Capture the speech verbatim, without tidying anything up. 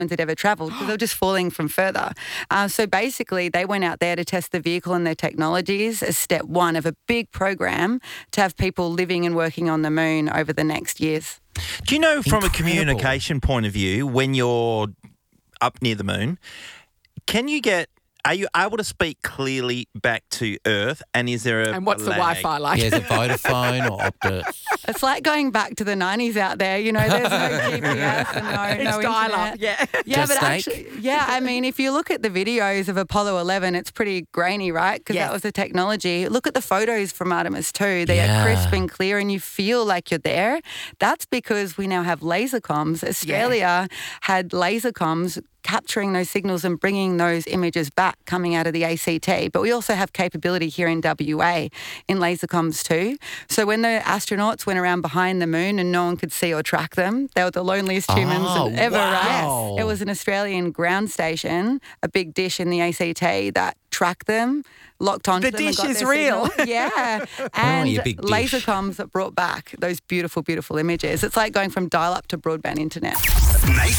had ever travelled because they were just falling from further. Uh, so basically, they went out there to test the vehicle and their technologies as step one of a big program to have people living and working on the moon over the next years. Do you know from Incredible. a communication point of view, when you're up near the moon, can you get... Are you able to speak clearly back to Earth? And is there a And what's the lag? Wi-Fi like? Yeah, is it Vodafone or Optus? It's like going back to the nineties out there. You know, there's no G P S and no, It's no dial-up, internet. yeah. Yeah, Just but steak? actually, yeah, I mean, if you look at the videos of Apollo eleven, it's pretty grainy, right? Because Yes. that was the technology. Look at the photos from Artemis two. They Yeah. are crisp and clear and you feel like you're there. That's because we now have laser comms. Australia had laser comms capturing those signals and bringing those images back coming out of the A C T. But we also have capability here in W A in laser comms too. So when the astronauts went around behind the moon and no one could see or track them, they were the loneliest humans Oh, ever, wow. right? It was an Australian ground station, a big dish in the A C T that tracked them, locked onto The them. and dish got is their real. signal. Yeah. Oh, And you big dish. laser comms that brought back those beautiful, beautiful images. It's like going from dial-up to broadband internet. Nathan